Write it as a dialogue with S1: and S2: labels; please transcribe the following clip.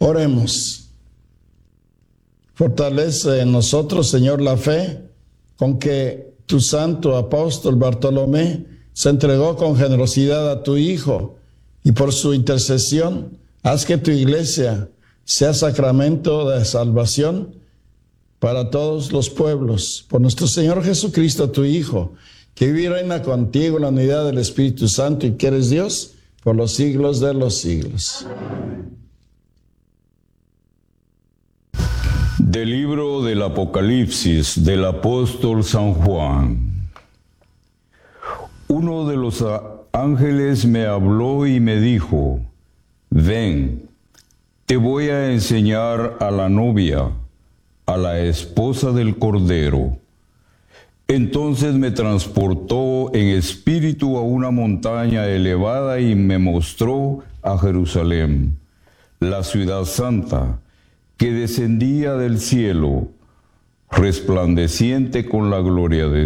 S1: Oremos. Fortalece en nosotros, Señor, la fe con que tu santo apóstol Bartolomé se entregó con generosidad a tu Hijo, y por su intercesión haz que tu iglesia sea sacramento de salvación para todos los pueblos. Por nuestro Señor Jesucristo, tu Hijo, que vive y reina contigo en la unidad del Espíritu Santo y que eres Dios por los siglos de los siglos.
S2: Del libro del Apocalipsis del apóstol San Juan. Uno de los ángeles me habló y me dijo: ven, te voy a enseñar a la novia, a la esposa del Cordero. Entonces me transportó en espíritu a una montaña elevada y me mostró a Jerusalén, la ciudad santa, que descendía del cielo, resplandeciente con la gloria de Dios.